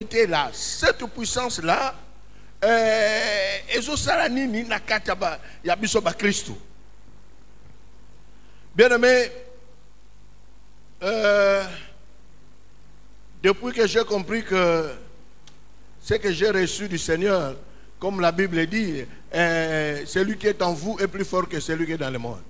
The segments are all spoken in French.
autorité-là, cette puissance-là, ezosalanini na kataba ya biso ba Christo. Bien aimé, depuis que j'ai compris que ce que j'ai reçu du Seigneur, comme la Bible dit, celui qui est en vous est plus fort que celui qui est dans le monde.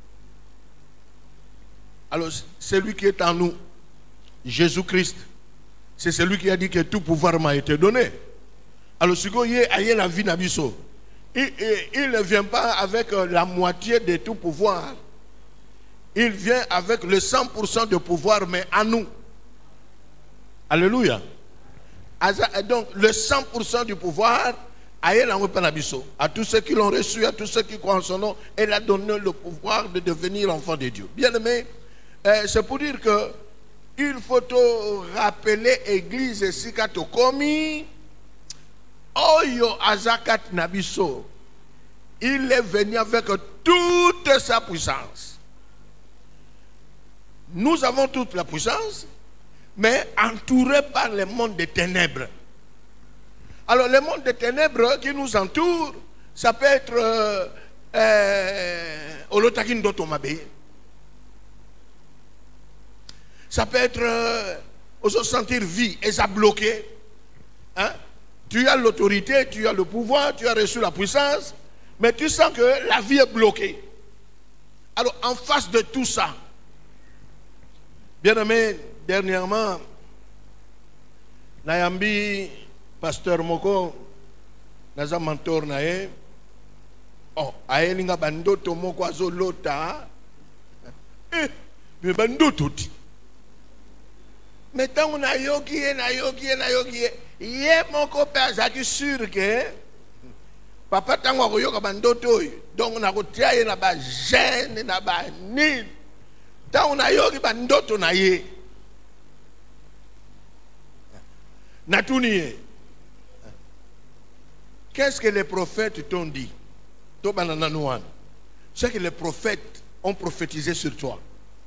Alors, celui qui est en nous, Jésus-Christ, c'est celui qui a dit que tout pouvoir m'a été donné. Alors, ce qu'il y a la vie n'abisso, il ne vient pas avec la moitié de tout pouvoir. Il vient avec le 100% de pouvoir, mais à nous. Alléluia. Donc, le 100% du pouvoir, à tous ceux qui l'ont reçu, à tous ceux qui croient en son nom, elle a donné le pouvoir de devenir enfant de Dieu. Bien aimé, c'est pour dire que il faut te rappeler l'église Sikato Komi, Oyo Azakat Nabiso. Il est venu avec toute sa puissance. Nous avons toute la puissance, mais entourés par le monde des ténèbres. Alors, le monde des ténèbres qui nous entoure, ça peut être Olotakin Dotomabe. Ça peut être se sentir vie et ça bloqué. Hein? Tu as l'autorité, tu as le pouvoir, tu as reçu la puissance, mais tu sens que la vie est bloquée. Alors, en face de tout ça, bien aimé, dernièrement, Nayambi, pasteur Moko, naza mentor nae, oh, aelinga bandoto moko azolota, mais bandoto ti. Mais tant on a yogi, ye moko pe azaki sûr que papa tango akoyoka bandoto donc on a kotia ye na ba gêne na ba nil. Tant on a yogi bandoto na ye. Natuniye. Qu'est-ce que les prophètes t'ont dit? Ce que les prophètes ont prophétisé sur toi.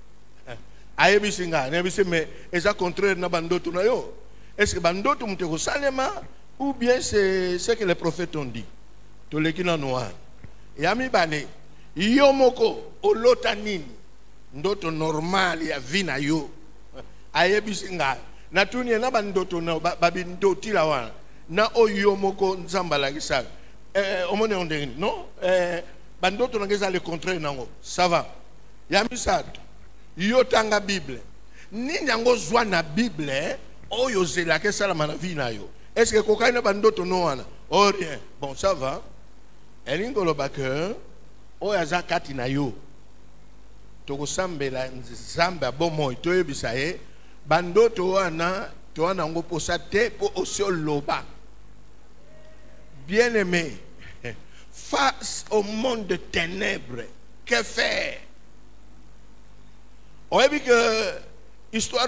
Mais est-ce contraire na bandoto na yo? Est-ce que bandoto muteko salema ou bien c'est ce que les prophètes ont dit? Toleki na noa. Yami bane yo moko olota nini? Ndoto normal ya vina yo. Ayebisinga. Natuni na bandoto na babindoti la wana. Na oyo moko nzamba la gisa. Omone ondeni, non? Bandoto na gisa le contraire nango. Ça va. Yami sad. Yo tanga Bible. Ni nyango zwa na Bible, oyo zela ke sala mana vi na yo. Est-ce que kokaina bandoto no wana? Oh rien. Bon, ça va. Elingo lo bake oyo azakati na yo. Toko sambela nzamba bomo to yebisa ye. Bandoto wana to wana ngo posa te po osio loba. Bien-aimé, face au monde de ténèbres, que faire? On a vu que histoire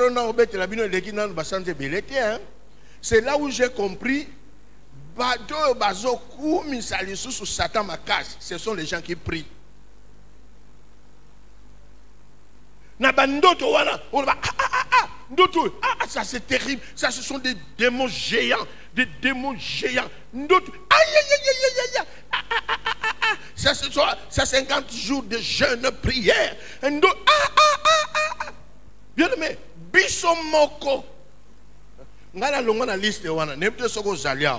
c'est là où j'ai compris ce sont les gens qui prient. Ça c'est terrible. Ça ce sont des démons géants. Des démons géants. Ça 50 jours de jeûne, prière. Bien aimé, bisomoko. Ngala longa na liste wana, nebte soko zaliao.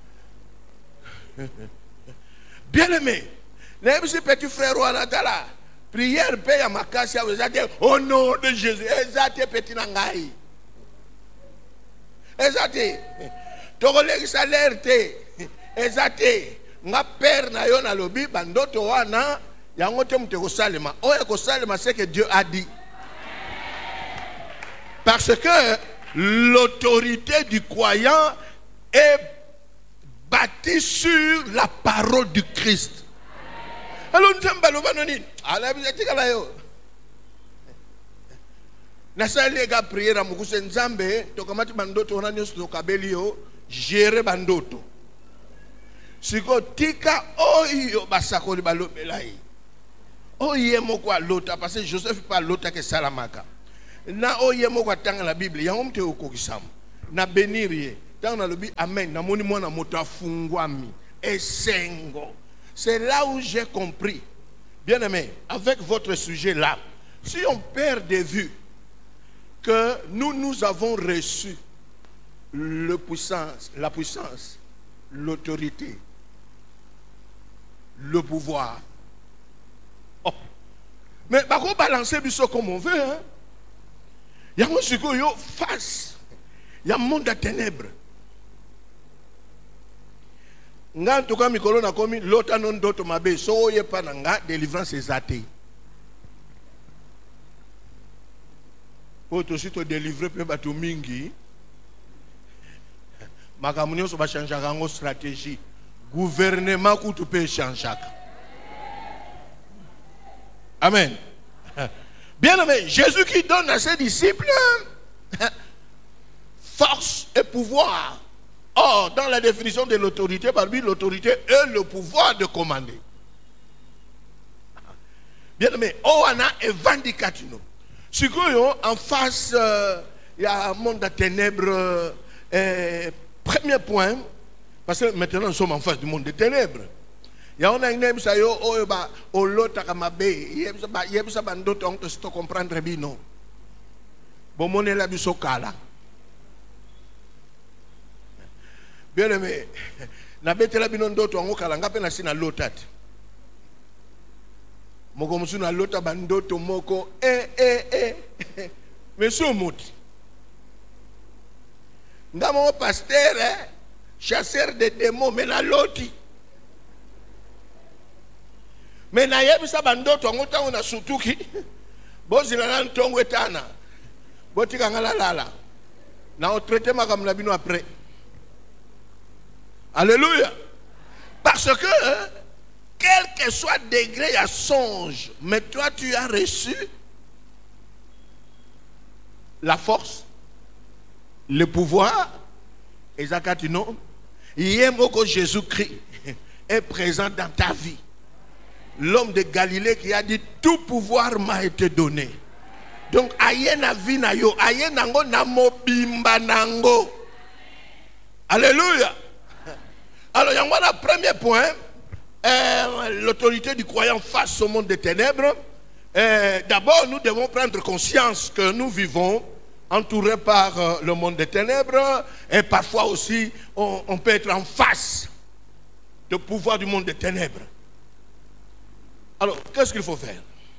Bien aimé, nebsi petit frère wana tala. Prière paye à ma casse au nom de Jésus. Ezate petit nangai. Ezate. Togolegi salaire te. Ezate. Nga père na yo na lobi bandoto wana yango te muteko salema. Oya ko salema c'est que Dieu a dit. Parce que l'autorité du croyant est bâtie sur la parole du Christ. Alors nous sommes balobanonin. Ala bizatika la yo. Nasa lega prière mukuse nzambe tokamati bandoto wana nyoso tokabeli yo gérer bandoto. Siko tika oyo basakoli balobelai. Oye moko lota parce que Joseph pas lota que salamaka. Na oye moko tanga la Bible yango mte okokisam. Na bénir ye. Tant on a le bi amen. Namoni mwana moto afungwami. Esengo. C'est là où j'ai compris. Bien aimé, avec votre sujet là, si on perd de vue que nous avons reçu la puissance, l'autorité, le pouvoir. Oh. Mais par contre, balancer biso comme on veut. Hein? Il y a un sujet face. Il y a un monde de ténèbres. Nga en tout cas mikolo na komi lota non doto mabe so ye pa na nga délivrance ezate. Poto si to délivrer pe bato mingi. Makamuni so ba changer ngo stratégie. Gouvernement ku tu pe changer. Amen. Bien aimé, Jésus qui donne à ses disciples force et pouvoir. Or, dans la définition de l'autorité, parmi l'autorité est le pouvoir de commander. Bien aimé, on a un vindicatif. Si en face, il y a un monde de ténèbres. Premier point, parce que maintenant nous sommes en face du monde des ténèbres. Il y a un name ça yo oyoba olota kamabe yebsa bandoto on te comprendre bino. Bon mon la bisokala. Bien aimé, na betela bino ndoto ngo kala ngape na sina lotat. Moko musu na lota bandoto moko Monsieur Mouti. Ngamo pasteur chasseur de démons mais na loti. Mais na yebisa bandoto ngo tango na sutuki. Bozila na ntongo etana. Botika ngala lala. Na o traiter makam na bino après. Alléluia. Parce que, quel que soit le degré, il y a songe. Mais toi, tu as reçu la force, le pouvoir. Et Zakatino, Yemoko Jésus-Christ est présent dans ta vie. L'homme de Galilée qui a dit, tout pouvoir m'a été donné. Donc, ayena vinayo, ayenango namobimba nango. Alléluia. Alors, il y a un premier point, l'autorité du croyant face au monde des ténèbres. D'abord, nous devons prendre conscience que nous vivons entourés par le monde des ténèbres. Et parfois aussi, on peut être en face du pouvoir du monde des ténèbres. Alors, qu'est-ce qu'il faut faire?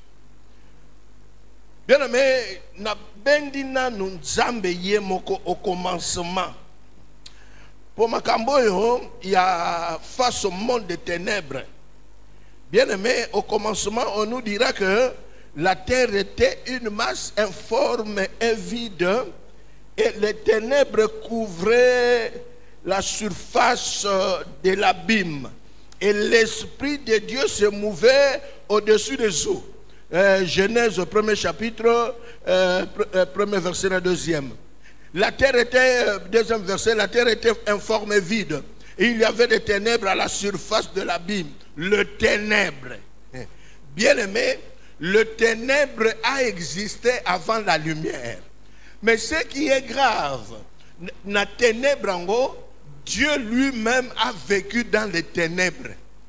Bien aimé, na bendina nous nzambe yemoko au commencement. Pour Makamboyo, il y a face au monde des ténèbres. Bien aimé, au commencement, on nous dira que la terre était une masse informe et vide, et les ténèbres couvraient la surface de l'abîme. Et l'Esprit de Dieu se mouvait au-dessus des eaux. Genèse, premier chapitre, premier verset, le deuxième. La terre était, deuxième verset, la terre était informe et vide. Et il y avait des ténèbres à la surface de l'abîme. Le ténèbre. Bien aimé, le ténèbre a existé avant la lumière. Mais ce qui est grave, la ténèbre en haut, Dieu lui-même a vécu dans les ténèbres.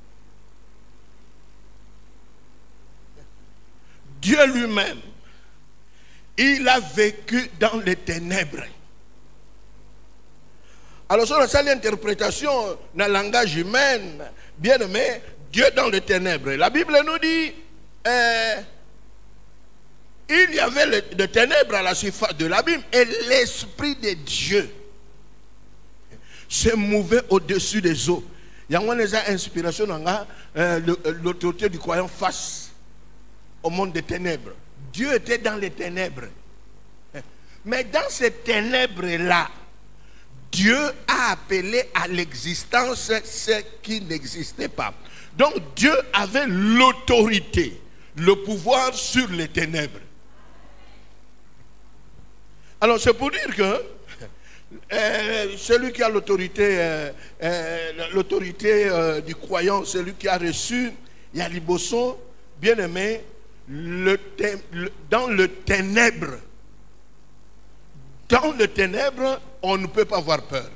Dieu lui-même, il a vécu dans les ténèbres. Alors, sur la l'interprétation dans le langage humain, bien aimé, Dieu dans les ténèbres. La Bible nous dit, il y avait des ténèbres à la surface de l'abîme et l'Esprit de Dieu se mouvait au-dessus des eaux. Il y a une inspiration dans l'autorité du croyant face au monde des ténèbres. Dieu était dans les ténèbres. Mais dans ces ténèbres-là, Dieu a appelé à l'existence ce qui n'existait pas. Donc Dieu avait l'autorité, le pouvoir sur les ténèbres. Alors c'est pour dire que celui qui a l'autorité du croyant, celui qui a reçu Yaliboso, bien aimé, dans le ténèbre, on ne peut pas avoir peur.